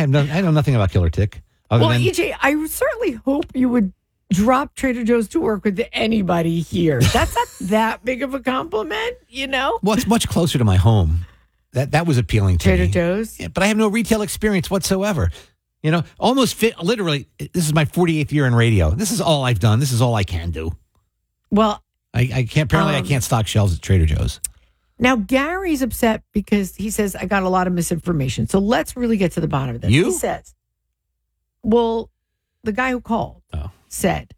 I know nothing about killer tick. Well, EJ, I certainly hope you would drop Trader Joe's to work with anybody here. That's not that big of a compliment, you know? Well, it's much closer to my home. That was appealing to me. Trader Joe's? Yeah, but I have no retail experience whatsoever. You know, literally, this is my 48th year in radio. This is all I've done. This is all I can do. Well, I can't stock shelves at Trader Joe's. Now, Gary's upset because he says, I got a lot of misinformation. So let's really get to the bottom of this. You? He says, well, the guy who called said,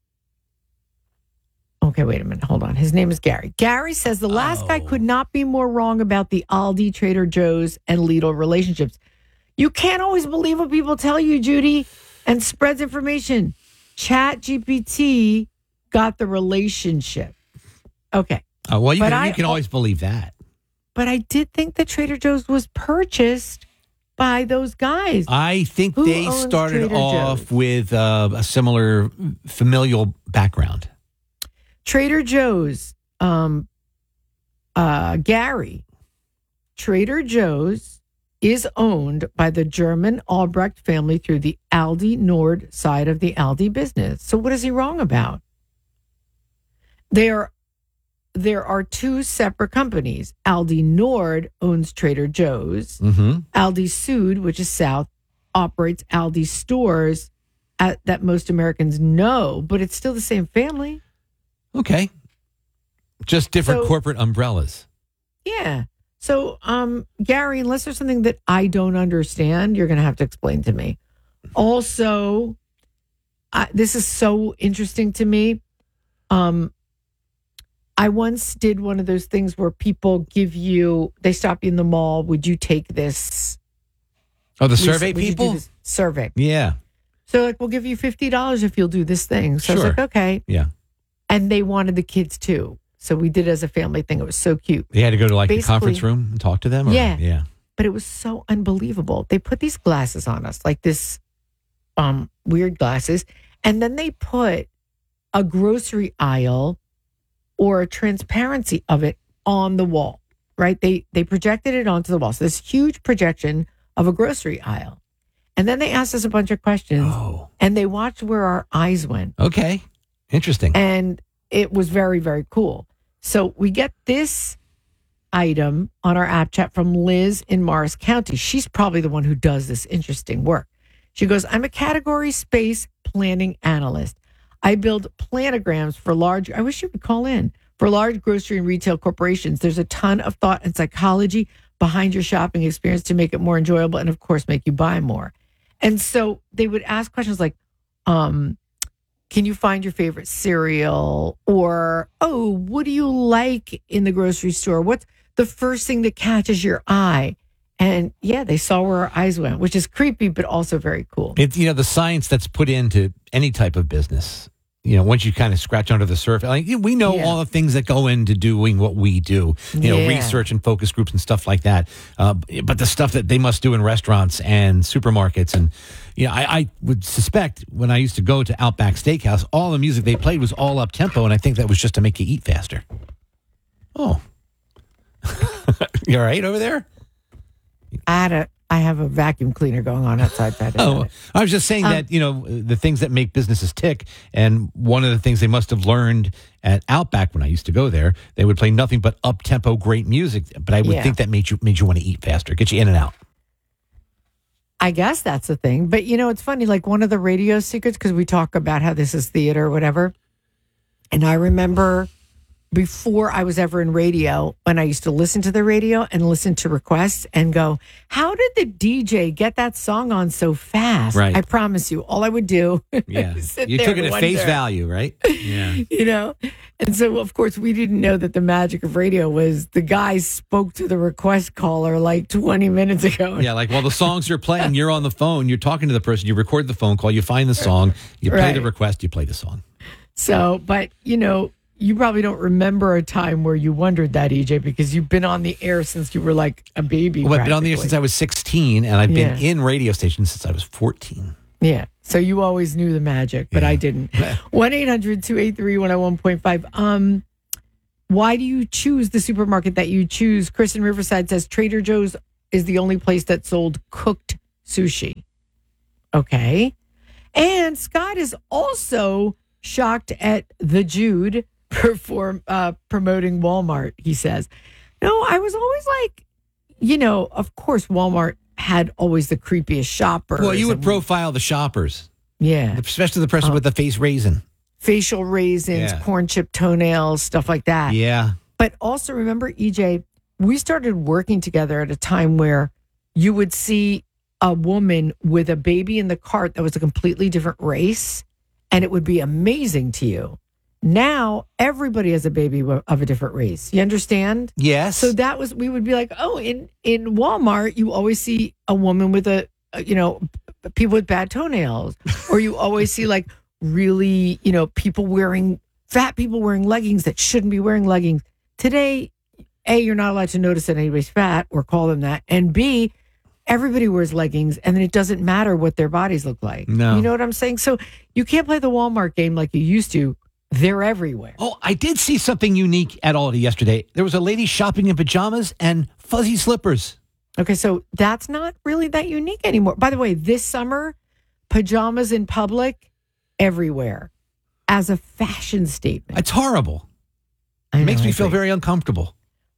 okay, wait a minute. Hold on. His name is Gary. Gary says the last guy could not be more wrong about the Aldi, Trader Joe's, and Lidl relationships. You can't always believe what people tell you, Judy, and spreads information. ChatGPT got the relationship. Okay. Well, you can always believe that. But I did think that Trader Joe's was purchased by those guys. I think they started off with a similar familial background. Trader Joe's, Gary, Trader Joe's is owned by the German Albrecht family through the Aldi Nord side of the Aldi business. So what is he wrong about? There are two separate companies. Aldi Nord owns Trader Joe's. Mm-hmm. Aldi Sud, which is south, operates Aldi stores that most Americans know, but it's still the same family. Okay. Just different corporate umbrellas. Yeah. So, Gary, unless there's something that I don't understand, you're going to have to explain to me. Also, this is so interesting to me. I once did one of those things where people they stop you in the mall. Would you take this? Oh, the survey people? Would you do this survey. Yeah. So, like, we'll give you $50 if you'll do this thing. So I was like, okay. Yeah. And they wanted the kids too. So we did it as a family thing. It was so cute. They had to go to the conference room and talk to them? Or? Yeah. But it was so unbelievable. They put these glasses on us, like this weird glasses. And then they put a grocery aisle or a transparency of it on the wall, right? They projected it onto the wall. So this huge projection of a grocery aisle. And then they asked us a bunch of questions and they watched where our eyes went. Okay. Interesting. And it was very, very cool. So we get this item on our app chat from Liz in Morris County. She's probably the one who does this interesting work. She goes, I'm a category space planning analyst. I build planograms for I wish you would call in, for large grocery and retail corporations. There's a ton of thought and psychology behind your shopping experience to make it more enjoyable and, of course, make you buy more. And so they would ask questions like, can you find your favorite cereal? Or, what do you like in the grocery store? What's the first thing that catches your eye? And they saw where our eyes went, which is creepy, but also very cool. It's, the science that's put into any type of business. Once you kind of scratch under the surface, we know all the things that go into doing what we do, research and focus groups and stuff like that. But the stuff that they must do in restaurants and supermarkets. And, I would suspect when I used to go to Outback Steakhouse, all the music they played was all up tempo. And I think that was just to make you eat faster. Oh, you all right over there? I have a vacuum cleaner going on outside. I was just saying that, the things that make businesses tick, and one of the things they must have learned at Outback when I used to go there, they would play nothing but up-tempo, great music. But I would think that made you want to eat faster, get you in and out. I guess that's the thing. But, it's funny, like one of the radio secrets, because we talk about how this is theater or whatever. And I remember before I was ever in radio, when I used to listen to the radio and listen to requests and go, how did the DJ get that song on so fast? Right. I promise you, all I would do you took it at face value, right? Yeah. And so, of course, we didn't know that the magic of radio was the guy spoke to the request caller like 20 minutes ago. Yeah, like while the songs are playing, you're on the phone, you're talking to the person, you record the phone call, you find the song, you play the request, you play the song. So, but, you probably don't remember a time where you wondered that, EJ, because you've been on the air since you were like a baby. Well, I've been on the air since I was 16, and I've been in radio stations since I was 14. Yeah. So you always knew the magic, but I didn't. 1-800-283-101.5. Why do you choose the supermarket that you choose? Chris in Riverside says Trader Joe's is the only place that sold cooked sushi. Okay. And Scott is also shocked at the Jude for promoting Walmart, he says. No, I was always like, of course, Walmart had always the creepiest shoppers. Well, you would profile the shoppers. Yeah. Especially the person with the face raisin. Facial raisins, corn chip toenails, stuff like that. Yeah. But also remember, EJ, we started working together at a time where you would see a woman with a baby in the cart that was a completely different race, and it would be amazing to you. Now, everybody has a baby of a different race. You understand? Yes. So we would be like, oh, in Walmart, you always see a woman with people with bad toenails. Or you always see like really, fat people wearing leggings that shouldn't be wearing leggings. Today, A, you're not allowed to notice that anybody's fat or call them that. And B, everybody wears leggings, and then it doesn't matter what their bodies look like. No. You know what I'm saying? So you can't play the Walmart game like you used to. They're everywhere. Oh, I did see something unique at Aldi yesterday. There was a lady shopping in pajamas and fuzzy slippers. Okay, so that's not really that unique anymore. By the way, this summer, pajamas in public, everywhere, as a fashion statement. It's horrible. It makes me feel very uncomfortable.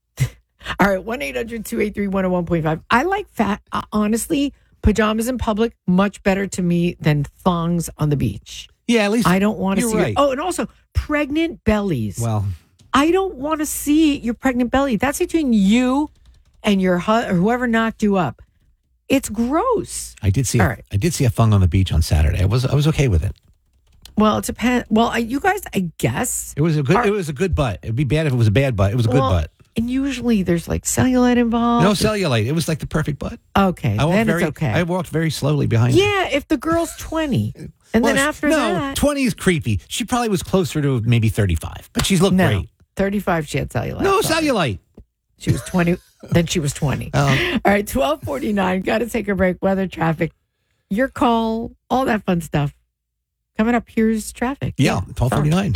All right, 1-800-283-101.5. I like honestly, pajamas in public, much better to me than thongs on the beach. Yeah, at least I don't want to see. Right. Oh, and also pregnant bellies. Well, I don't want to see your pregnant belly. That's between you and your or whoever knocked you up. It's gross. I did see a thong on the beach on Saturday. I was okay with it. Well, it depends. Well, you guys, I guess it was a good butt. It'd be bad if it was a bad butt. It was a good butt. And usually there's like cellulite involved. No cellulite. It was like the perfect butt. Okay, then it's okay. I walked very slowly behind her. Yeah, if the girl's 20. And then after that... 20 is creepy. She probably was closer to maybe 35, but she's looked great. 35, she had cellulite. No cellulite. She was 20, then she was 20. All right, 12:49. Got to take a break. Weather, traffic, your call, all that fun stuff. Coming up, here's traffic. Yeah, 12:49.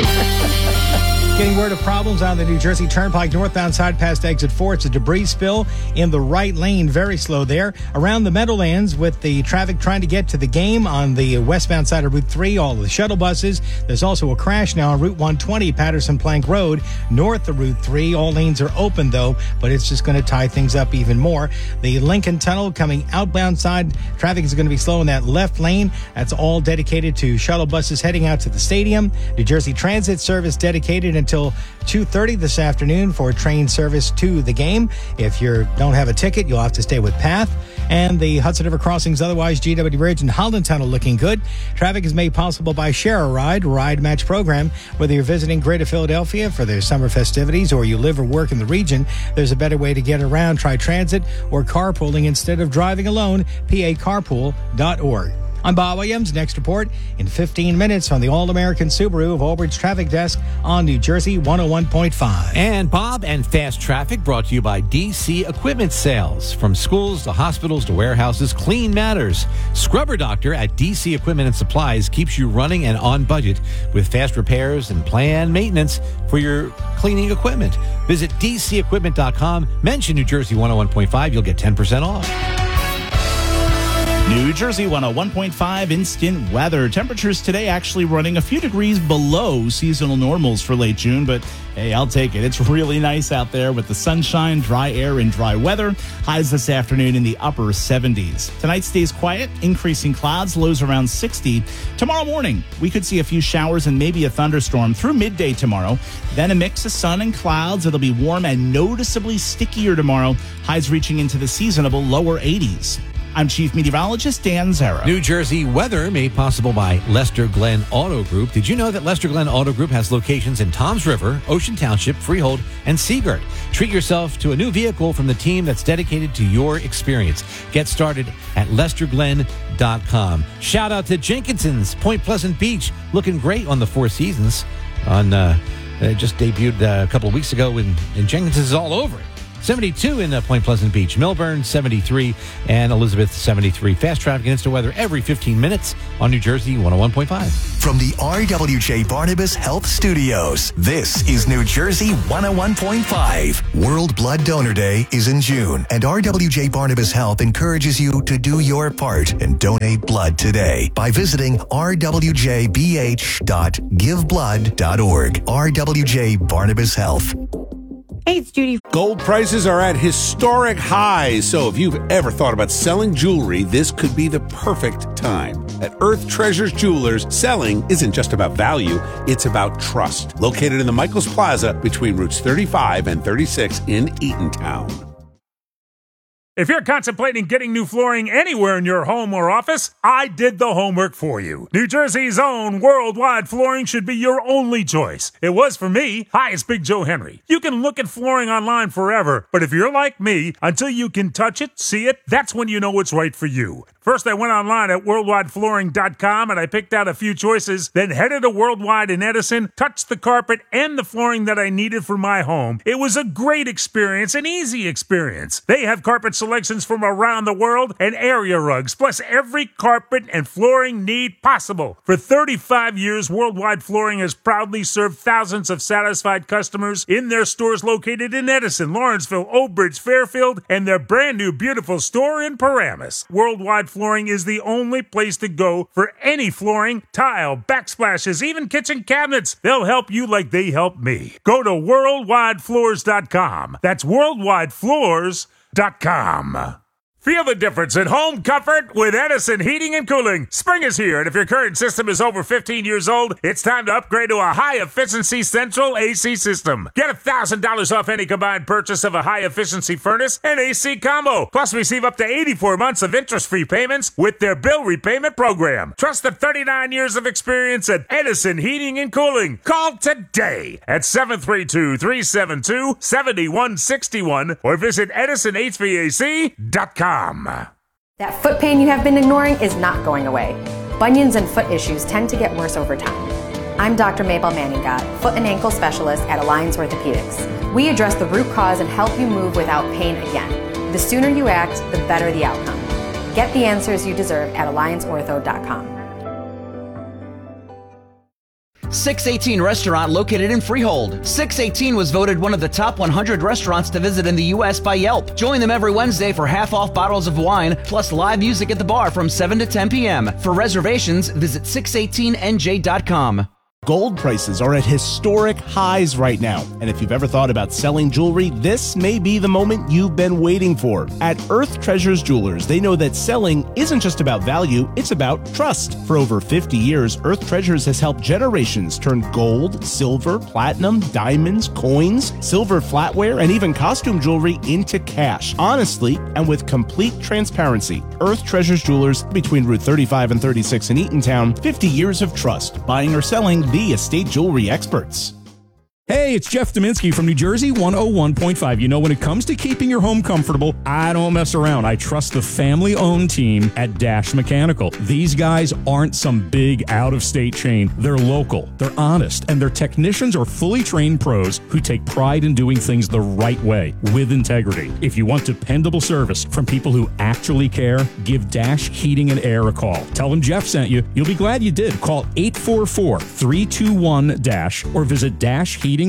Getting word of problems on the New Jersey Turnpike northbound side past exit 4. It's a debris spill in the right lane. Very slow there. Around the Meadowlands with the traffic trying to get to the game on the westbound side of Route 3, all of the shuttle buses. There's also a crash now on Route 120, Patterson Plank Road, north of Route 3. All lanes are open, though, but it's just going to tie things up even more. The Lincoln Tunnel coming outbound side, traffic is going to be slow in that left lane. That's all dedicated to shuttle buses heading out to the stadium. New Jersey Transit service dedicated until 2:30 this afternoon for train service to the game. If you don't have a ticket, you'll have to stay with PATH. And the Hudson River crossings, otherwise GW Bridge and Holland Tunnel looking good. Traffic is made possible by Share a Ride match program. Whether you're visiting Greater Philadelphia for their summer festivities or you live or work in the region, there's a better way to get around. Try transit or carpooling instead of driving alone. PACarpool.org. I'm Bob Williams. Next report in 15 minutes on the All-American Subaru of Old Bridge Traffic Desk on New Jersey 101.5. And Bob and Fast Traffic brought to you by DC Equipment Sales. From schools to hospitals to warehouses, clean matters. Scrubber Doctor at DC Equipment and Supplies keeps you running and on budget with fast repairs and planned maintenance for your cleaning equipment. Visit DCEquipment.com. Mention New Jersey 101.5. You'll get 10% off. New Jersey 101.5 instant weather. Temperatures today actually running a few degrees below seasonal normals for late June, but hey, I'll take it. It's really nice out there with the sunshine, dry air, and dry weather. Highs this afternoon in the upper 70s. Tonight stays quiet, increasing clouds, lows around 60. Tomorrow morning, we could see a few showers and maybe a thunderstorm through midday tomorrow. Then a mix of sun and clouds. It'll be warm and noticeably stickier tomorrow. Highs reaching into the seasonable lower 80s. I'm Chief Meteorologist Dan Zara. New Jersey weather made possible by Lester Glenn Auto Group. Did you know that Lester Glenn Auto Group has locations in Toms River, Ocean Township, Freehold, and Seagirt? Treat yourself to a new vehicle from the team that's dedicated to your experience. Get started at LesterGlenn.com. Shout out to Jenkinson's, Point Pleasant Beach, looking great on the Four Seasons. Just debuted a couple of weeks ago, and Jenkinson's is all over it. 72 in Point Pleasant Beach. Millburn, 73, and Elizabeth, 73. Fast traffic and instant weather every 15 minutes on New Jersey 101.5. From the RWJ Barnabas Health Studios, this is New Jersey 101.5. World Blood Donor Day is in June, and RWJ Barnabas Health encourages you to do your part and donate blood today by visiting rwjbh.giveblood.org. RWJ Barnabas Health. Hey, it's Judy. Gold prices are at historic highs, so if you've ever thought about selling jewelry, this could be the perfect time. At Earth Treasures Jewelers, selling isn't just about value, it's about trust. Located in the Michaels Plaza between routes 35 and 36 in Eatontown. If you're contemplating getting new flooring anywhere in your home or office, I did the homework for you. New Jersey's own Worldwide Flooring should be your only choice. It was for me. Hi, it's Big Joe Henry. You can look at flooring online forever, but if you're like me, until you can touch it, see it, that's when you know it's right for you. First, I went online at worldwideflooring.com and I picked out a few choices, then headed to Worldwide in Edison, touched the carpet and the flooring that I needed for my home. It was a great experience, an easy experience. They have carpet selections from around the world and area rugs, plus every carpet and flooring need possible. For 35 years, Worldwide Flooring has proudly served thousands of satisfied customers in their stores located in Edison, Lawrenceville, Oak Ridge, Fairfield, and their brand new beautiful store in Paramus. Worldwide Flooring is the only place to go for any flooring, tile, backsplashes, even kitchen cabinets. They'll help you like they helped me. Go to worldwidefloors.com. That's worldwidefloors.com. Feel the difference in home comfort with Edison Heating and Cooling. Spring is here, and if your current system is over 15 years old, it's time to upgrade to a high-efficiency central AC system. Get $1,000 off any combined purchase of a high-efficiency furnace and AC combo. Plus, receive up to 84 months of interest-free payments with their bill repayment program. Trust the 39 years of experience at Edison Heating and Cooling. Call today at 732-372-7161 or visit EdisonHVAC.com. That foot pain you have been ignoring is not going away. Bunions and foot issues tend to get worse over time. I'm Dr. Mabel Manningot, foot and ankle specialist at Alliance Orthopedics. We address the root cause and help you move without pain again. The sooner you act, the better the outcome. Get the answers you deserve at AllianceOrtho.com. 618 Restaurant located in Freehold. 618 was voted one of the top 100 restaurants to visit in the U.S. by Yelp. Join them every Wednesday for half-off bottles of wine, plus live music at the bar from 7 to 10 p.m. For reservations, visit 618nj.com. Gold prices are at historic highs right now, and if you've ever thought about selling jewelry, this may be the moment you've been waiting for. At Earth Treasures Jewelers, they know that selling isn't just about value, it's about trust. For over 50 years, Earth Treasures has helped generations turn gold, silver, platinum, diamonds, coins, silver flatware, and even costume jewelry into cash. Honestly, and with complete transparency, Earth Treasures Jewelers, between Route 35 and 36 in Eatontown, 50 years of trust, buying or selling the estate jewelry experts. Hey, it's Jeff Dominski from New Jersey 101.5. You know, when it comes to keeping your home comfortable, I don't mess around. I trust the family-owned team at Dash Mechanical. These guys aren't some big out-of-state chain. They're local, they're honest, and their technicians are fully trained pros who take pride in doing things the right way, with integrity. If you want dependable service from people who actually care, give Dash Heating and Air a call. Tell them Jeff sent you. You'll be glad you did. Call 844-321-DASH or visit dashheatingandair.com.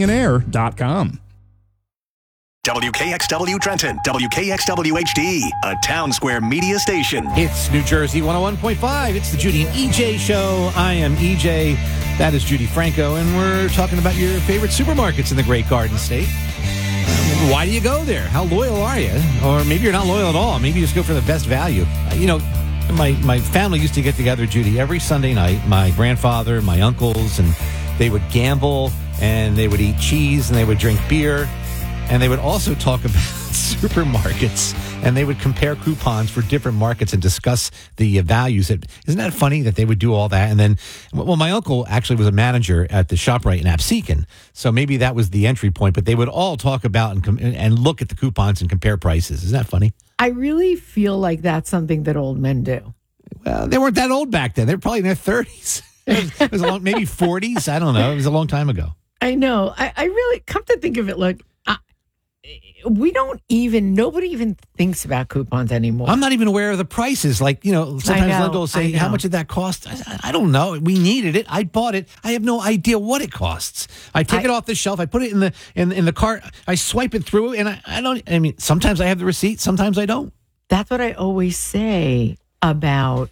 WKXW Trenton, WKXW HD, a Town Square media station. It's New Jersey 101.5. It's the Judy and EJ show. I am EJ. That is Judy Franco, and we're talking about your favorite supermarkets in the Great Garden State. Why do you go there? How loyal are you? Or maybe you're not loyal at all. Maybe you just go for the best value. My family used to get together, Judy, every Sunday night. My grandfather, my uncles, and they would gamble, and they would eat cheese, and they would drink beer, and they would also talk about supermarkets, and they would compare coupons for different markets and discuss the values. Isn't that funny that they would do all that? And then, well, my uncle actually was a manager at the ShopRite in Absecon, so maybe that was the entry point, but they would all talk about and look at the coupons and compare prices. Isn't that funny? I really feel like that's something that old men do. Well, they weren't that old back then. They were probably in their 30s. It was maybe 40s. I don't know. It was a long time ago. I know. I really, come to think of it, look, nobody even thinks about coupons anymore. I'm not even aware of the prices. Like, sometimes Linda will say, how much did that cost? I don't know. We needed it. I bought it. I have no idea what it costs. I take it off the shelf. I put it in the cart. I swipe it through, and I mean, sometimes I have the receipt. Sometimes I don't. That's what I always say about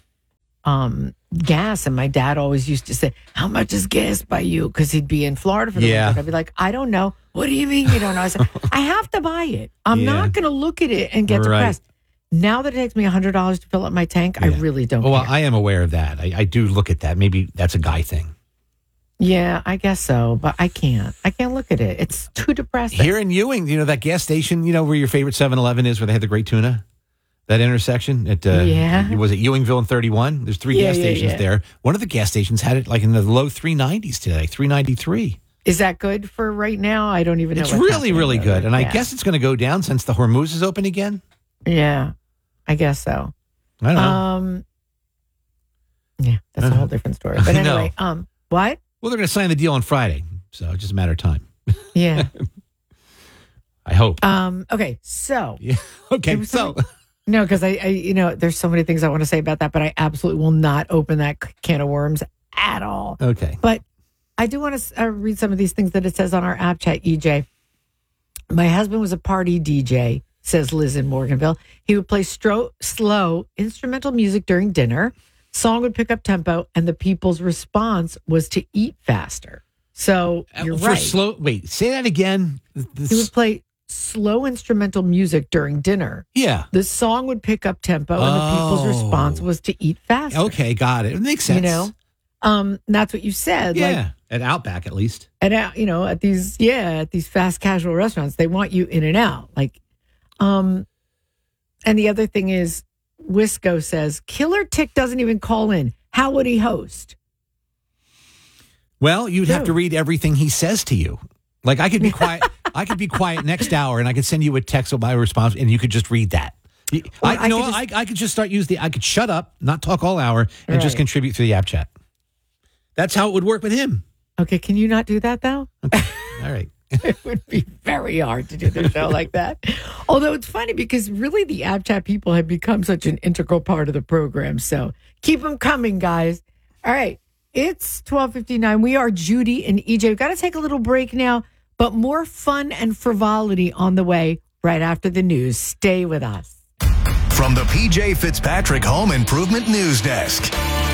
gas. And my dad always used to say, how much is gas by you? Because he'd be in Florida for the winter. I'd be like, I don't know. What do you mean you don't know? I said, I have to buy it. I'm not going to look at it and get depressed. Now that it takes me $100 to fill up my tank, I really don't care. Well, I am aware of that. I do look at that. Maybe that's a guy thing. Yeah, I guess so, but I can't. I can't look at it. It's too depressing. Here in Ewing, that gas station, where your favorite 7-Eleven is, where they have the great tuna? That intersection at was it Ewingville and 31? There's 3 gas stations there. One of the gas stations had it like in the low 390s today, 393. Is that good for right now? I don't even know. It's really, really good. And I guess it's going to go down since the Hormuz is open again. Yeah, I guess so. I don't know. Yeah, that's a whole different story. But anyway, what? Well, they're going to sign the deal on Friday, so it's just a matter of time. Yeah. I hope. Okay, so. Yeah. Okay, so. No, because I there's so many things I want to say about that, but I absolutely will not open that can of worms at all. Okay. But I do want to read some of these things that it says on our app chat, EJ. My husband was a party DJ, says Liz in Morganville. He would play slow instrumental music during dinner. Song would pick up tempo, and the people's response was to eat faster. So you're right. Wait, say that again. He would play slow instrumental music during dinner. Yeah. The song would pick up tempo, and the people's response was to eat faster. Okay, got it. It makes sense. That's what you said. Yeah, like, at Outback at least. At these fast casual restaurants, they want you in and out. Like, and the other thing is, Wisco says, Killer Tick doesn't even call in. How would he host? Well, you'd have to read everything he says to you. Like, I could be quiet. I could be quiet next hour, and I could send you a text with my response, and you could just read that. I could just start I could shut up, not talk all hour, and just contribute through the app chat. That's how it would work with him. Okay, can you not do that, though? Okay. All right. It would be very hard to do the show like that. Although it's funny because really the app chat people have become such an integral part of the program. So keep them coming, guys. All right. It's 12:59. We are Judy and EJ. We've got to take a little break now, but more fun and frivolity on the way right after the news. Stay with us. From the PJ Fitzpatrick Home Improvement News Desk.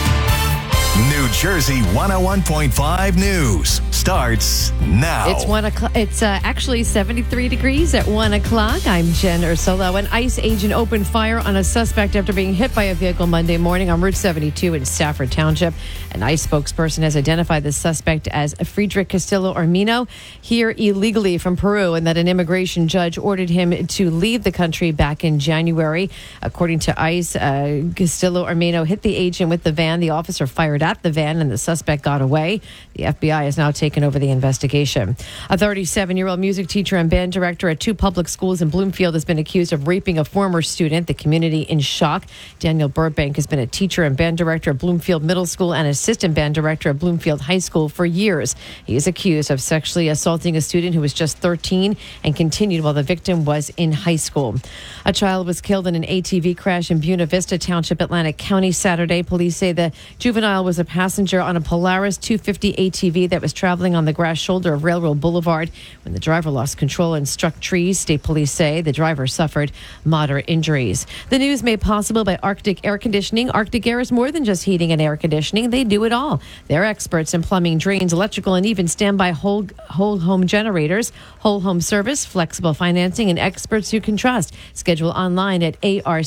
New Jersey 101.5 News starts now. It's 1 o'clock. It's actually 73 degrees at 1 o'clock. I'm Jen Ursulo. An ICE agent opened fire on a suspect after being hit by a vehicle Monday morning on Route 72 in Stafford Township. An ICE spokesperson has identified the suspect as Friedrich Castillo Armino, here illegally from Peru, and that an immigration judge ordered him to leave the country back in January. According to ICE, Castillo Armino hit the agent with the van. The officer fired at the van, and the suspect got away. The FBI has now taken over the investigation. A 37-year-old music teacher and band director at 2 public schools in Bloomfield has been accused of raping a former student. The community in shock. Daniel Burbank has been a teacher and band director at Bloomfield Middle School and assistant band director at Bloomfield High School for years. He is accused of sexually assaulting a student who was just 13 and continued while the victim was in high school. A child was killed in an ATV crash in Buena Vista Township, Atlantic County, Saturday. Police say the juvenile was a passenger on a Polaris 250 ATV that was traveling on the grass shoulder of Railroad Boulevard when the driver lost control and struck trees. State police say the driver suffered moderate injuries. The news made possible by Arctic Air Conditioning. Arctic Air is more than just heating and air conditioning. They do it all. They're experts in plumbing, drains, electrical, and even standby whole home generators, whole home service, flexible financing, and experts you can trust. Schedule online at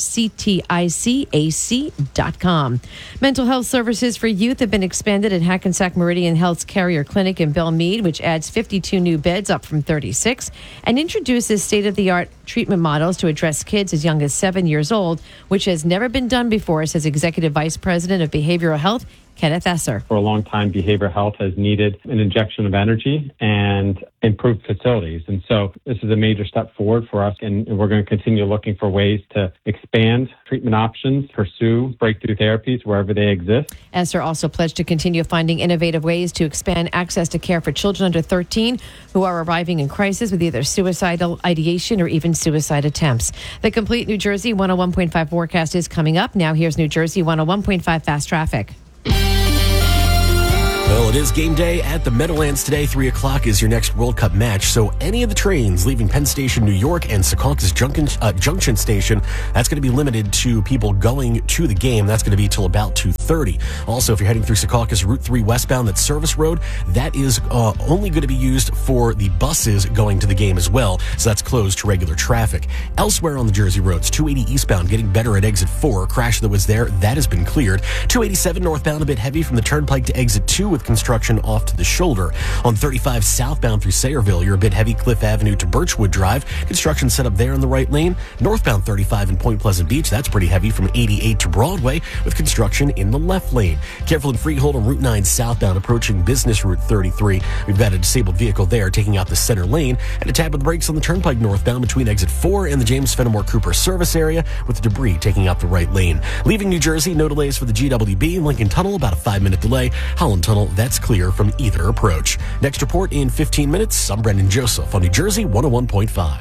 arcticac.com. Mental health services for youth have been expanded at Hackensack Meridian Health's Carrier Clinic in Belle Meade, which adds 52 new beds, up from 36, and introduces state-of-the-art treatment models to address kids as young as 7 years old, which has never been done before, says Executive Vice President of Behavioral Health Kenneth Esser. For a long time, behavioral health has needed an injection of energy and improved facilities. And so this is a major step forward for us, and we're going to continue looking for ways to expand treatment options, pursue breakthrough therapies wherever they exist. Esser also pledged to continue finding innovative ways to expand access to care for children under 13 who are arriving in crisis with either suicidal ideation or even suicide attempts. The complete New Jersey 101.5 forecast is coming up. Now here's New Jersey 101.5 fast traffic. Well, it is game day at the Meadowlands today. 3 o'clock is your next World Cup match. So any of the trains leaving Penn Station, New York, and Secaucus Junction Station, that's going to be limited to people going to the game. That's going to be till about 2:30. Also, if you're heading through Secaucus Route 3 westbound, that service road, that is only going to be used for the buses going to the game as well. So that's closed to regular traffic. Elsewhere on the Jersey roads, 280 eastbound getting better at exit 4. Crash that was there, that has been cleared. 287 northbound a bit heavy from the turnpike to exit 2 with construction off to the shoulder. On 35 southbound through Sayreville, you're a bit heavy Cliff Avenue to Birchwood Drive. Construction set up there in the right lane. Northbound 35 in Point Pleasant Beach, that's pretty heavy from 88 to Broadway with construction in the left lane. Careful in Freehold on Route 9 southbound approaching Business Route 33. We've got a disabled vehicle there taking out the center lane, and a tab of the brakes on the turnpike northbound between exit 4 and the James Fenimore Cooper service area with the debris taking out the right lane. Leaving New Jersey, no delays for the GWB. Lincoln Tunnel, about a 5-minute delay. Holland Tunnel, that's clear from either approach. Next report in 15 minutes. I'm Brendan Joseph on New Jersey 101.5.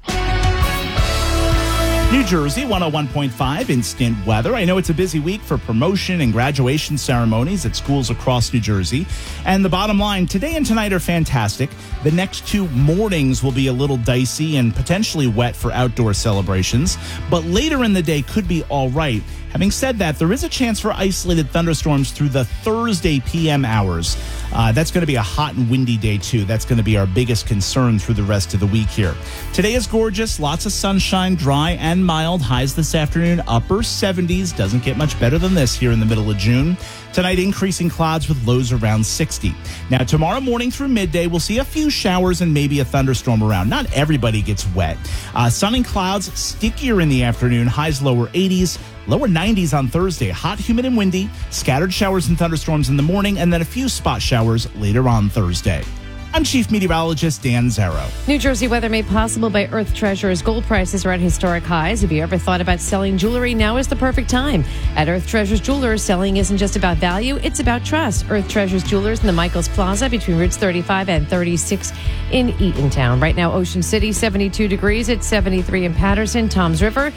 New Jersey 101.5 instant weather. I know it's a busy week for promotion and graduation ceremonies at schools across New Jersey. And the bottom line, today and tonight are fantastic. The next 2 mornings will be a little dicey and potentially wet for outdoor celebrations. But later in the day could be all right. Having said that, there is a chance for isolated thunderstorms through the Thursday PM hours. That's going to be a hot and windy day, too. That's going to be our biggest concern through the rest of the week here. Today is gorgeous. Lots of sunshine, dry and mild. Highs this afternoon, upper 70s. Doesn't get much better than this here in the middle of June. Tonight, increasing clouds with lows around 60. Now, tomorrow morning through midday, we'll see a few showers and maybe a thunderstorm around. Not everybody gets wet. Sun and clouds, stickier in the afternoon. Highs lower 80s. Lower 90s on Thursday. Hot, humid, and windy. Scattered showers and thunderstorms in the morning, and then a few spot showers later on Thursday. I'm Chief Meteorologist Dan Zarrow. New Jersey weather made possible by Earth Treasures. Gold prices are at historic highs. If you ever thought about selling jewelry, now is the perfect time. At Earth Treasures Jewelers, selling isn't just about value, it's about trust. Earth Treasures Jewelers in the Michaels Plaza between routes 35 and 36 in Eatontown. Right now, Ocean City, 72 degrees. It's 73 in Patterson. Toms River,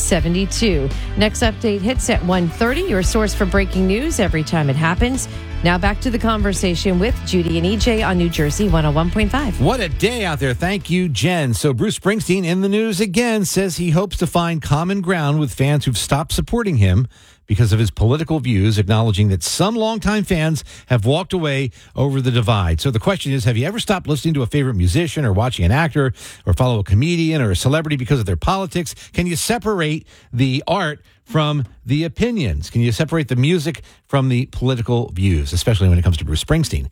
72. Next update hits at 1:30. Your source for breaking news every time it happens. Now back to the conversation with Judy and EJ on New Jersey 101.5. What a day out there. Thank you, Jen. So Bruce Springsteen in the news again says he hopes to find common ground with fans who've stopped supporting him because of his political views, acknowledging that some longtime fans have walked away over the divide. So the question is, have you ever stopped listening to a favorite musician or watching an actor or follow a comedian or a celebrity because of their politics? Can you separate the art from the opinions? Can you separate the music from the political views, especially when it comes to Bruce Springsteen?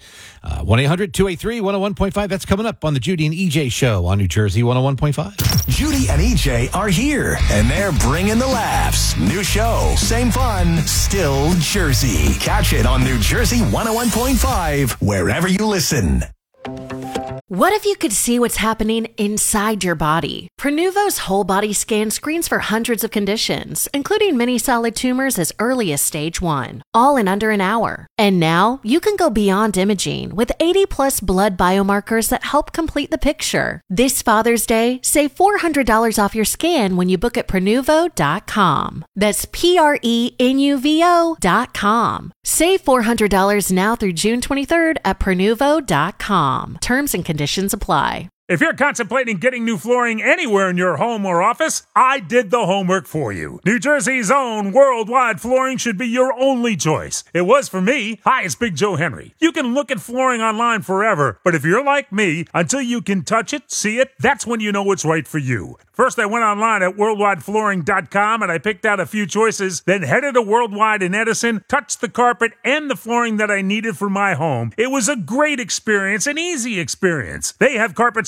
1-800-283-101.5. That's coming up on the Judy and EJ show on New Jersey 101.5. Judy and EJ are here, and they're bringing the laughs. New show, same fun, still Jersey. Catch it on New Jersey 101.5, wherever you listen. What if you could see what's happening inside your body? Prenuvo's whole body scan screens for hundreds of conditions, including many solid tumors as early as stage 1, all in under an hour. And now you can go beyond imaging with 80+ blood biomarkers that help complete the picture. This Father's Day, save $400 off your scan when you book at Prenuvo.com. That's Prenuvo.com. Save $400 now through June 23rd at Prenuvo.com. Terms and conditions apply. If you're contemplating getting new flooring anywhere in your home or office, I did the homework for you. New Jersey's own Worldwide Flooring should be your only choice. It was for me. Hi, it's Big Joe Henry. You can look at flooring online forever, but if you're like me, until you can touch it, see it, that's when you know it's right for you. First, I went online at worldwideflooring.com and I picked out a few choices, then headed to Worldwide in Edison, touched the carpet and the flooring that I needed for my home. It was a great experience, an easy experience. They have carpet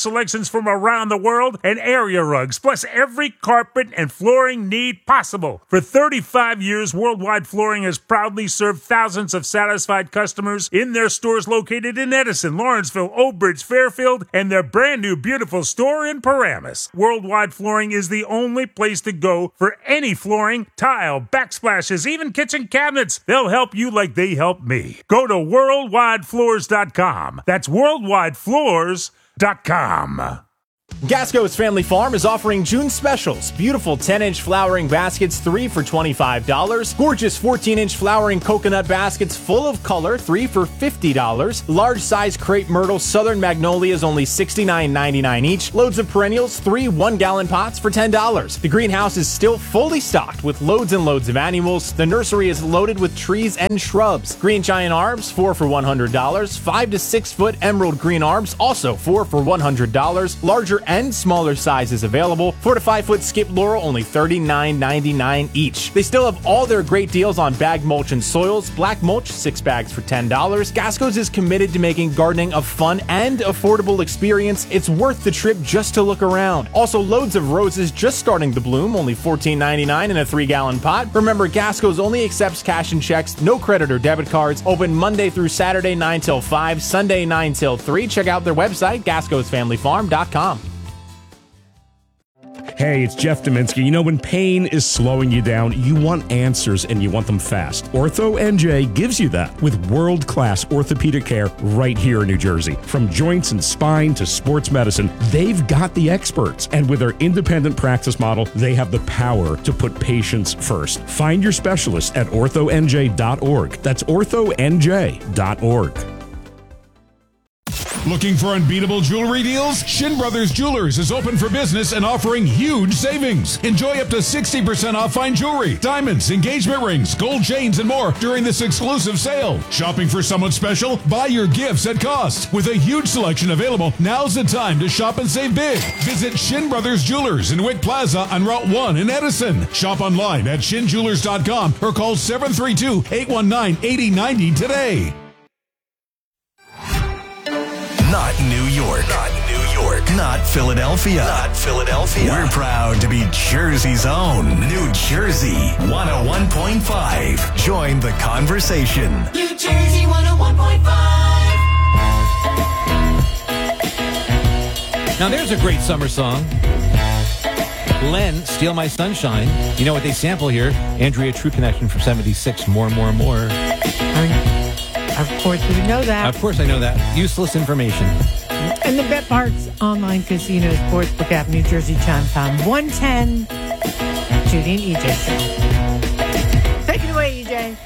selections from around the world, and area rugs, plus every carpet and flooring need possible. For 35 years, Worldwide Flooring has proudly served thousands of satisfied customers in their stores located in Edison, Lawrenceville, Old Bridge, Fairfield, and their brand new beautiful store in Paramus. Worldwide Flooring is the only place to go for any flooring, tile, backsplashes, even kitchen cabinets. They'll help you like they help me. Go to worldwidefloors.com. That's worldwidefloors.com. Gasco's Family Farm is offering June specials. Beautiful 10-inch flowering baskets, 3 for $25. Gorgeous 14-inch flowering coconut baskets full of color, 3 for $50. Large size crepe myrtle southern magnolias, only $69.99 each. Loads of perennials, 3 1-gallon pots for $10. The greenhouse is still fully stocked with loads and loads of annuals. The nursery is loaded with trees and shrubs. Green giant arbs, 4 for $100. 5 to 6 foot emerald green arbs, also 4 for $100. Larger and smaller sizes available. 4 to 5 foot skip laurel, only $39.99 each. They still have all their great deals on bag mulch and soils. Black mulch, 6 bags for $10. Gasco's is committed to making gardening a fun and affordable experience. It's worth the trip just to look around. Also, loads of roses just starting to bloom, only $14.99 in a 3-gallon pot. Remember, Gasco's only accepts cash and checks, no credit or debit cards. Open Monday through Saturday 9 till 5, Sunday 9 till 3. Check out their website, gascosfamilyfarm.com. Hey, it's Jeff Dominski. You know, when pain is slowing you down, you want answers and you want them fast. Ortho NJ gives you that with world-class orthopedic care right here in New Jersey. From joints and spine to sports medicine, they've got the experts. And with their independent practice model, they have the power to put patients first. Find your specialist at orthonj.org. That's orthonj.org. Looking for unbeatable jewelry deals? Shin Brothers Jewelers is open for business and offering huge savings. Enjoy up to 60% off fine jewelry, diamonds, engagement rings, gold chains, and more during this exclusive sale. Shopping for someone special? Buy your gifts at cost. With a huge selection available, now's the time to shop and save big. Visit Shin Brothers Jewelers in Wick Plaza on Route 1 in Edison. Shop online at shinjewelers.com or call 732-819-8090 today. Not New York. Not New York. Not Philadelphia. Not Philadelphia. We're proud to be Jersey's own. New Jersey 101.5. Join the conversation. New Jersey 101.5. Now there's a great summer song. Len, Steal My Sunshine. You know what they sample here? Andrea True Connection from 76. More. Of course, we know that. Of course, I know that. Useless information. And the Bet Parks Online Casino Sportsbook app, New Jersey Chime Time 110. Judy and EJ. Take it away, EJ.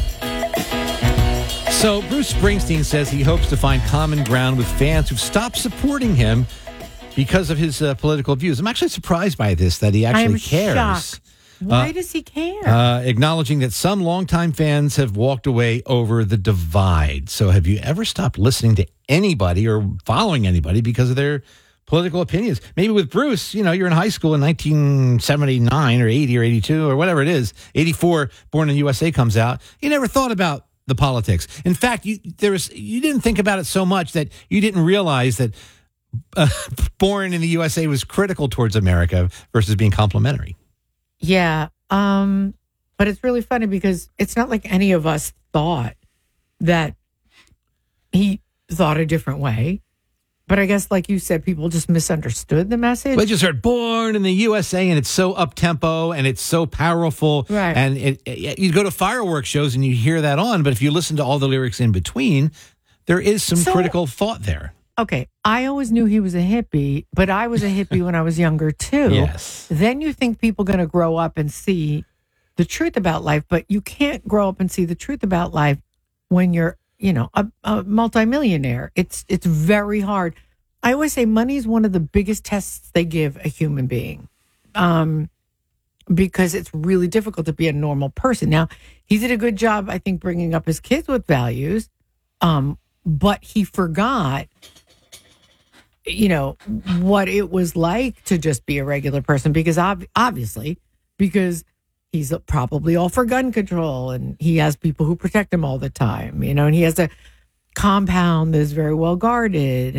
So Bruce Springsteen says he hopes to find common ground with fans who've stopped supporting him because of his political views. I'm actually surprised by this, that he actually cares. Shocked. Why does he care? Acknowledging that some longtime fans have walked away over the divide. So have you ever stopped listening to anybody or following anybody because of their political opinions? Maybe with Bruce, you know, you're in high school in 1979 or 80 or 82 or whatever it is. 84, Born in the USA comes out. You never thought about the politics. In fact, you didn't think about it so much that you didn't realize that Born in the USA was critical towards America versus being complimentary. Yeah, but it's really funny because it's not like any of us thought that he thought a different way. But I guess, like you said, people just misunderstood the message. They just heard Born in the USA, and it's so up-tempo, and it's so powerful. Right. And you go to fireworks shows, and you hear that on, but if you listen to all the lyrics in between, there is some critical thought there. Okay, I always knew he was a hippie, but I was a hippie when I was younger, too. Yes. Then you think people are going to grow up and see the truth about life, but you can't grow up and see the truth about life when you're, you know, a multimillionaire. It's very hard. I always say money is one of the biggest tests they give a human being, because it's really difficult to be a normal person. Now, he did a good job, I think, bringing up his kids with values, but he forgot, you know, what it was like to just be a regular person, because obviously, because he's probably all for gun control and he has people who protect him all the time, you know, and he has a compound that is very well guarded and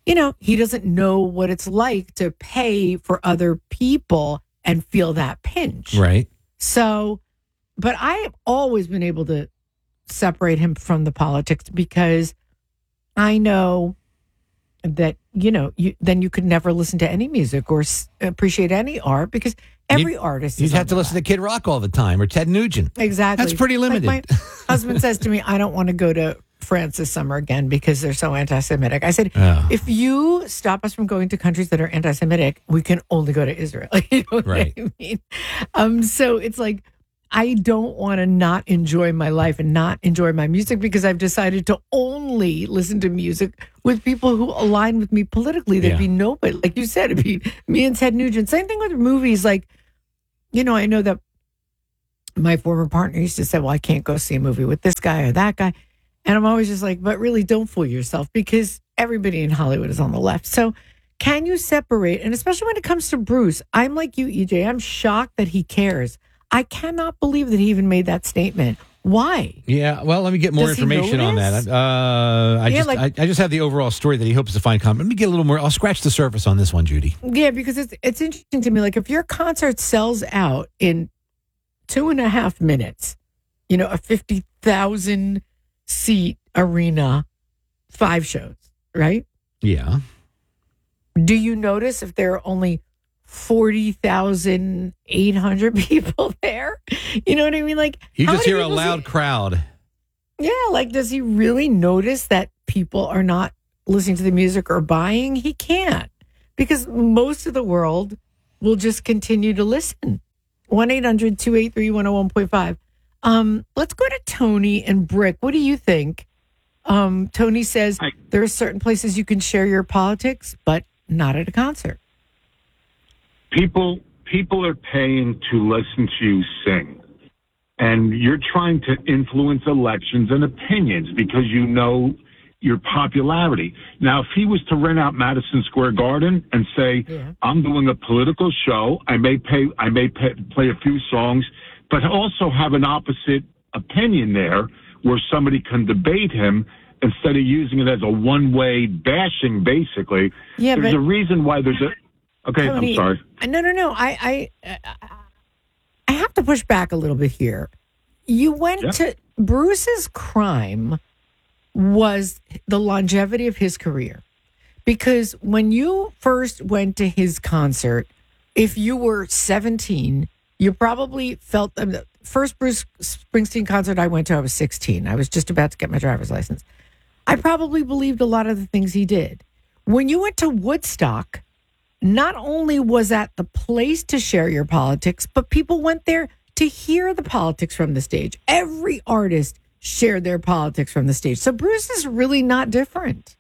he doesn't know what it's like to pay for other people and feel that pinch. Right. So, but I have always been able to separate him from the politics because I know that, then you could never listen to any music or appreciate any art because every artist You'd is have to listen to Kid Rock all the time or Ted Nugent. Exactly. That's pretty limited. Like my husband says to me, I don't want to go to France this summer again because they're so anti-Semitic. I said, if you stop us from going to countries that are anti-Semitic, we can only go to Israel. You know what I mean? So it's like, I don't want to not enjoy my life and not enjoy my music because I've decided to only listen to music with people who align with me politically. There'd be nobody. Like you said, it'd be me and Ted Nugent. Same thing with movies. Like, I know that my former partner used to say, well, I can't go see a movie with this guy or that guy. And I'm always just like, but really don't fool yourself because everybody in Hollywood is on the left. So can you separate? And especially when it comes to Bruce, I'm like you, EJ. I'm shocked that he cares. I cannot believe that he even made that statement. Why? Yeah, well, let me get more information on that. I just have the overall story that he hopes to find common. Let me get a little more. I'll scratch the surface on this one, Judy. Yeah, because it's interesting to me. Like if your concert sells out in 2.5 minutes, a 50,000 seat arena, 5 shows, right? Yeah. Do you notice if there are only 40,800 people there? You know what I mean? Like you just hear a loud crowd. Yeah, like does he really notice that people are not listening to the music or buying? He can't because most of the world will just continue to listen. 1-800-283-101.5. Let's go to Tony and Brick. What do you think? Tony says there are certain places you can share your politics, but not at a concert. People are paying to listen to you sing, and you're trying to influence elections and opinions because you know your popularity. Now, if he was to rent out Madison Square Garden and say, "I'm doing a political show. I may play a few songs, but also have an opposite opinion there, where somebody can debate him." Instead of using it as a one-way bashing, basically, there's a reason why there's a. Okay, Tony, I'm sorry. No. I have to push back a little bit here. You went to Bruce's crime was the longevity of his career, because when you first went to his concert, if you were 17, you probably felt the first Bruce Springsteen concert I went to. I was 16. I was just about to get my driver's license. I probably believed a lot of the things he did. When you went to Woodstock, not only was that the place to share your politics, but people went there to hear the politics from the stage. Every artist shared their politics from the stage. So Bruce is really not different.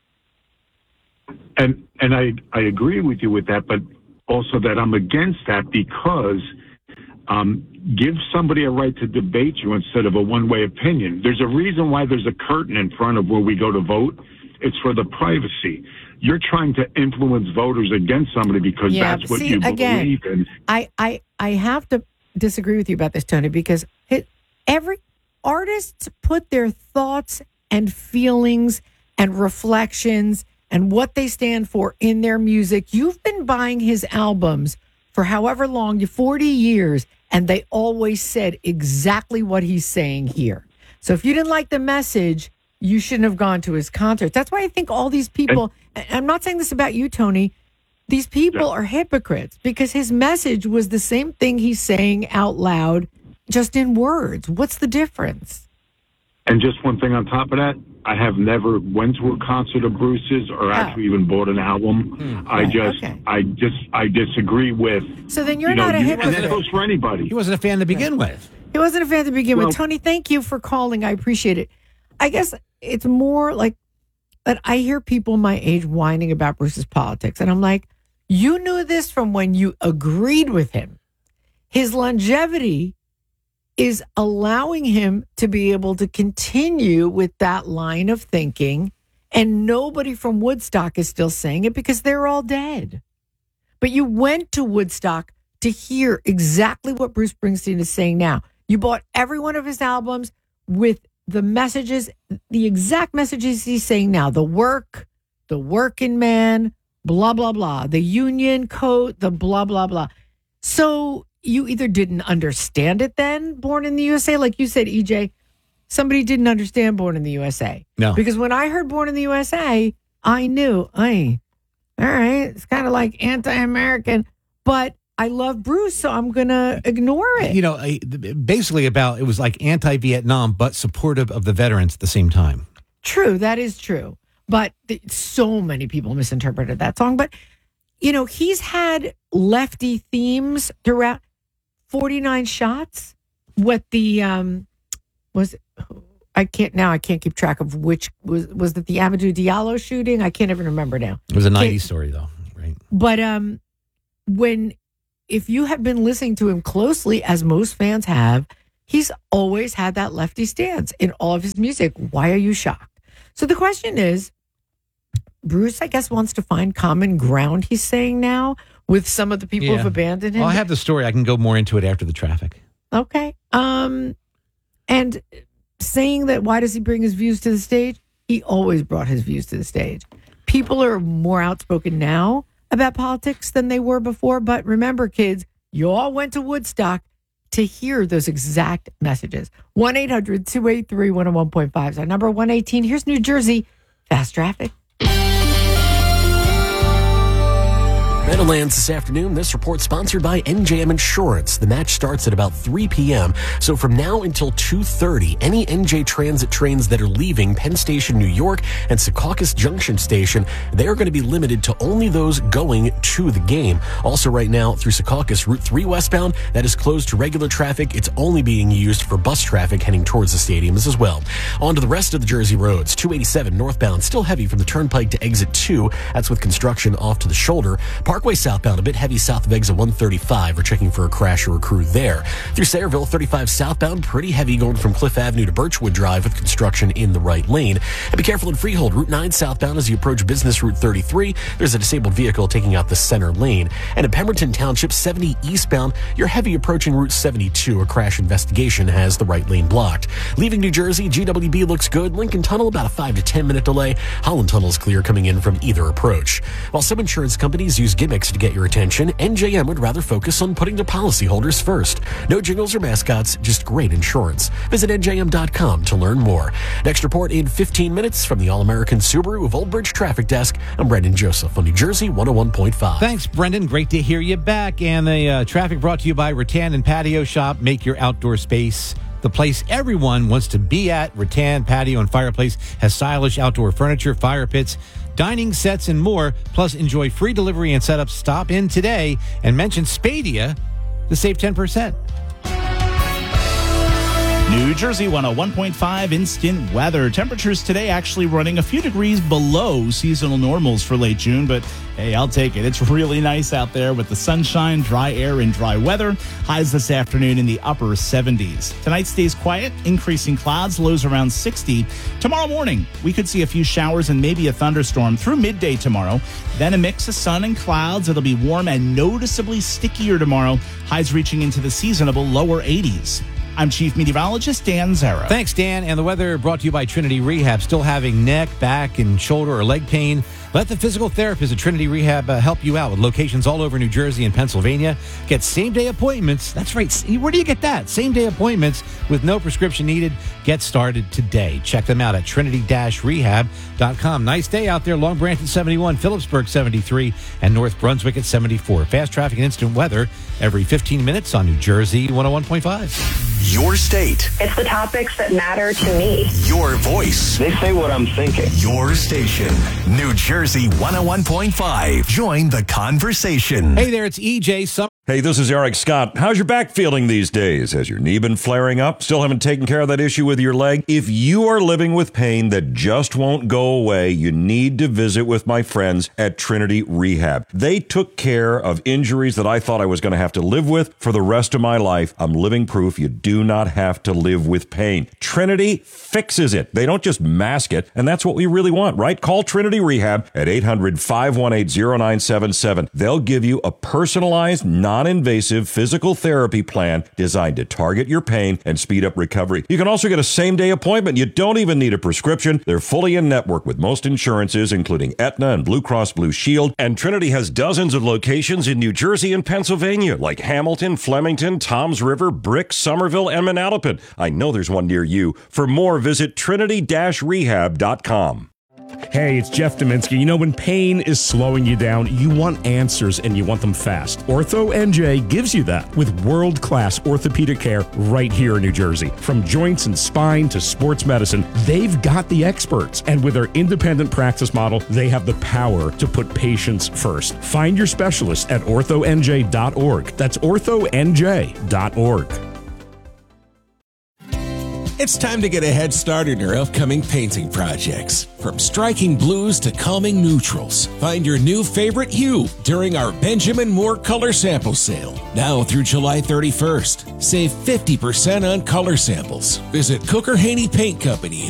And I agree with you with that, but also that I'm against that because give somebody a right to debate you instead of a one-way opinion. There's a reason why there's a curtain in front of where we go to vote. It's for the privacy. You're trying to influence voters against somebody because that's what you believe in. I have to disagree with you about this, Tony, because every artist put their thoughts and feelings and reflections and what they stand for in their music. You've been buying his albums for however long, 40 years, and they always said exactly what he's saying here. So if you didn't like the message, you shouldn't have gone to his concert. That's why I think all these people, I'm not saying this about you, Tony, these people are hypocrites because his message was the same thing he's saying out loud, just in words. What's the difference? And just one thing on top of that, I have never went to a concert of Bruce's or actually even bought an album. I disagree with. So then you're not a hypocrite. And that goes for anybody. He wasn't a fan to begin with. He wasn't a fan to begin with. Tony, thank you for calling. I appreciate it. I guess it's more like that I hear people my age whining about Bruce's politics. And I'm like, you knew this from when you agreed with him. His longevity is allowing him to be able to continue with that line of thinking. And nobody from Woodstock is still saying it because they're all dead. But you went to Woodstock to hear exactly what Bruce Springsteen is saying now. You bought every one of his albums with the messages, the exact messages he's saying now, the work, the working man, blah, blah, blah, the union coat, the blah, blah, blah. So you either didn't understand it then, Born in the USA, like you said, EJ, somebody didn't understand Born in the USA. No. Because when I heard Born in the USA, I knew, all right, it's kind of like anti-American, but I love Bruce, so I'm going to ignore it. You know, basically it was like anti-Vietnam, but supportive of the veterans at the same time. True, that is true. But so many people misinterpreted that song. But, you know, he's had lefty themes throughout 49 Shots. What the, I can't keep track of which, was it the Amadou Diallo shooting? I can't even remember now. It was a 90s story, though, right? But if you have been listening to him closely, as most fans have, he's always had that lefty stance in all of his music. Why are you shocked? So the question is, Bruce, I guess, wants to find common ground, he's saying now, with some of the people who've abandoned him. Well, I have the story. I can go more into it after the traffic. Okay. And saying that, why does he bring his views to the stage? He always brought his views to the stage. People are more outspoken now about politics than they were before. But remember, kids, you all went to Woodstock to hear those exact messages. 1-800-283-101.5 is our number. 118. Here's New Jersey. Fast traffic. Meadowlands this afternoon. This report sponsored by NJM Insurance. The match starts at about 3 p.m. So from now until 2:30, any NJ Transit trains that are leaving Penn Station, New York, and Secaucus Junction Station, they are going to be limited to only those going to the game. Also right now through Secaucus, Route 3 westbound, that is closed to regular traffic. It's only being used for bus traffic heading towards the stadiums as well. On to the rest of the Jersey roads. 287 northbound, still heavy from the Turnpike to exit 2. That's with construction off to the shoulder. Parkway southbound, a bit heavy south of exit 135. We're checking for a crash or a crew there. Through Sayreville, 35 southbound, pretty heavy going from Cliff Avenue to Birchwood Drive with construction in the right lane. And be careful in Freehold, Route 9 southbound as you approach Business Route 33. There's a disabled vehicle taking out the center lane. And in Pemberton Township, 70 eastbound, you're heavy approaching Route 72. A crash investigation has the right lane blocked. Leaving New Jersey, GWB looks good. Lincoln Tunnel, about a 5 to 10 minute delay. Holland Tunnel is clear coming in from either approach. While some insurance companies use gimmicks to get your attention, NJM would rather focus on putting the policyholders first. No jingles or mascots, just great insurance. Visit NJM.com to learn more. Next report in 15 minutes from the All-American Subaru of Old Bridge Traffic Desk. I'm Brendan Joseph on New Jersey 101.5. Thanks, Brendan. Great to hear you back. And the traffic brought to you by Rattan and Patio Shop. Make your outdoor space the place everyone wants to be at. Rattan Patio and Fireplace has stylish outdoor furniture, fire pits, dining sets, and more. Plus, enjoy free delivery and setup. Stop in today and mention Spadia to save 10%. New Jersey 101.5 instant weather. Temperatures today actually running a few degrees below seasonal normals for late June, but hey, I'll take it. It's really nice out there with the sunshine, dry air, and dry weather. Highs this afternoon in the upper 70s. Tonight stays quiet, increasing clouds, lows around 60. Tomorrow morning, we could see a few showers and maybe a thunderstorm through midday tomorrow. Then a mix of sun and clouds. It'll be warm and noticeably stickier tomorrow. Highs reaching into the seasonable lower 80s. I'm Chief Meteorologist Dan Zara. Thanks, Dan. And the weather brought to you by Trinity Rehab. Still having neck, back, and shoulder or leg pain? Let the physical therapist at Trinity Rehab help you out with locations all over New Jersey and Pennsylvania. Get same-day appointments. That's right. Where do you get that? Same-day appointments with no prescription needed. Get started today. Check them out at trinity-rehab.com. Nice day out there. Long Branch at 71, Phillipsburg 73, and North Brunswick at 74. Fast traffic and instant weather every 15 minutes on New Jersey 101.5. Your state. It's the topics that matter to me. Your voice. They say what I'm thinking. Your station. New Jersey 101.5. Join the conversation. Hey there, it's EJ. Hey, this is Eric Scott. How's your back feeling these days? Has your knee been flaring up? Still haven't taken care of that issue with your leg? If you are living with pain that just won't go away, you need to visit with my friends at Trinity Rehab. They took care of injuries that I thought I was going to have to live with for the rest of my life. I'm living proof you do not have to live with pain. Trinity fixes it. They don't just mask it, and that's what we really want, right? Call Trinity Rehab at 800-518-0977. They'll give you a personalized, non-invasive physical therapy plan designed to target your pain and speed up recovery. You can also get a same-day appointment. You don't even need a prescription. They're fully in network with most insurances, including Aetna and Blue Cross Blue Shield. And Trinity has dozens of locations in New Jersey and Pennsylvania, like Hamilton, Flemington, Toms River, Brick, Somerville, and Manalapan. I know there's one near you. For more, visit trinity-rehab.com. Hey, it's Jeff Dominski. You know, when pain is slowing you down, you want answers and you want them fast. Ortho NJ gives you that with world-class orthopedic care right here in New Jersey. From joints and spine to sports medicine, they've got the experts. And with their independent practice model, they have the power to put patients first. Find your specialist at orthonj.org. That's orthonj.org. It's time to get a head start on your upcoming painting projects. From striking blues to calming neutrals, find your new favorite hue during our Benjamin Moore Color Sample Sale. Now through July 31st. Save 50% on color samples. Visit Cooker Haney Paint Company